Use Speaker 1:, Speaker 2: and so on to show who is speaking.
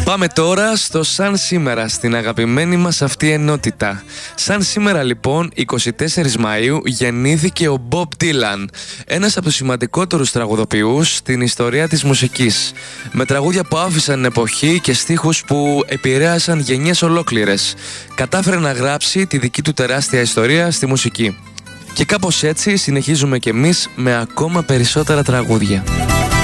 Speaker 1: Πάμε τώρα στο σαν σήμερα, στην αγαπημένη μας αυτή ενότητα. Σαν σήμερα λοιπόν, 24 Μαΐου, γεννήθηκε ο Bob Dylan, ένας από τους σημαντικότερους τραγουδοποιούς στην ιστορία της μουσικής, με τραγούδια που άφησαν εποχή και στίχους που επηρέασαν γενιές ολόκληρες. Κατάφερε να γράψει τη δική του τεράστια ιστορία στη μουσική. Και κάπως έτσι συνεχίζουμε κι εμείς με ακόμα περισσότερα τραγούδια.